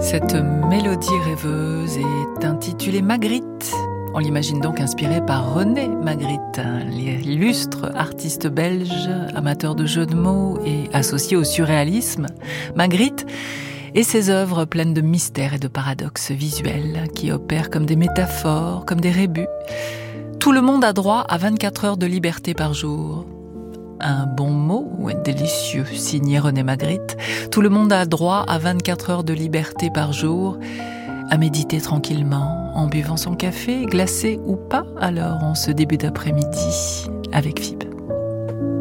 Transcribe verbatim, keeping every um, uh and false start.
Cette mélodie rêveuse est intitulée Magritte. On l'imagine donc inspirée par René Magritte, l'illustre artiste belge, amateur de jeux de mots et associé au surréalisme. Magritte et ses œuvres pleines de mystères et de paradoxes visuels qui opèrent comme des métaphores, comme des rébus. Tout le monde a droit à vingt-quatre heures de liberté par jour. Un bon mot, ouais, délicieux, signé René Magritte. Tout le monde a droit à vingt-quatre heures de liberté par jour, à méditer tranquillement, en buvant son café, glacé ou pas, alors en ce début d'après-midi, avec F I B.